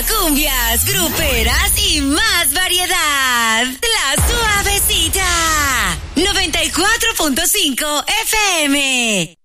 cumbias, gruperas y más variedad. La Suavecita. 94.5 FM.